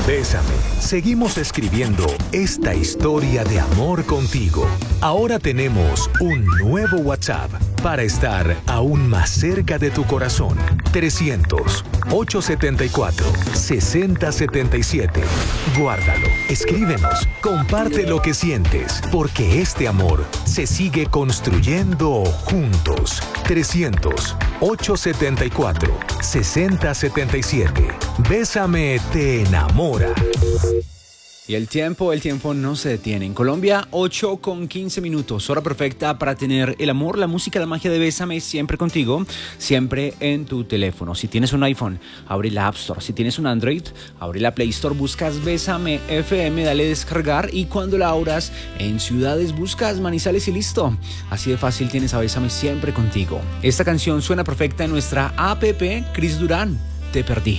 Bésame. Seguimos escribiendo esta historia de amor contigo. Ahora tenemos un nuevo WhatsApp para estar aún más cerca de tu corazón. 300-874-6077. Guárdalo, escríbenos, comparte lo que sientes, porque este amor se sigue construyendo juntos. 300-874-6077. Bésame te enamora. Y el tiempo no se detiene. En Colombia, 8:15, hora perfecta para tener el amor, la música, la magia de Bésame siempre contigo, siempre en tu teléfono. Si tienes un iPhone, abre la App Store. Si tienes un Android, abre la Play Store, buscas Bésame FM, dale descargar y cuando la abras en ciudades buscas Manizales y listo. Así de fácil tienes a Bésame siempre contigo. Esta canción suena perfecta en nuestra app. Cris Durán, Te Perdí.